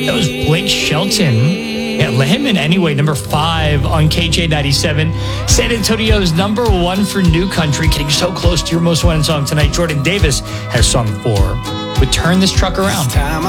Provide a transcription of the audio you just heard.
That was Blake Shelton. Yeah, Lehman anyway, number 5 on KJ97. San Antonio's number 1 for New Country, getting so close to your most wanted song tonight. Jordan Davis has song 4 with Turn This Truck Around.